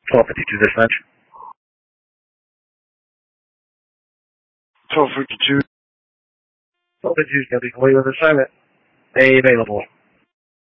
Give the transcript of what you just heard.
1252 dispatch. 1252. 1252 is going to be completed with assignment. A available.